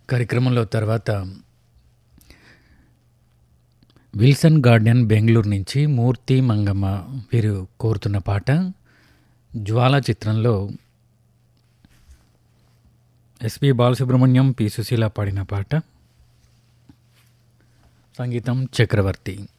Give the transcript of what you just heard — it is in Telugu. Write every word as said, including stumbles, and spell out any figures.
కార్యక్రమంలో తర్వాత విల్సన్ గార్డెన్ బెంగళూరు నుంచి మూర్తి మంగమ్మ వీరు కోరుతున్న పాట జ్వాల చిత్రంలో ఎస్పి బాలసుబ్రహ్మణ్యం పి సుశీల పాడిన పాట, సంగీతం చక్రవర్తి.